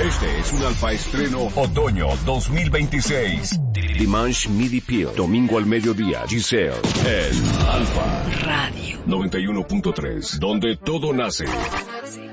Este es un Alfa estreno otoño 2026. Dimanche Midi Peel, domingo al mediodía. Giselle, en Alfa Radio 91.3, donde todo nace.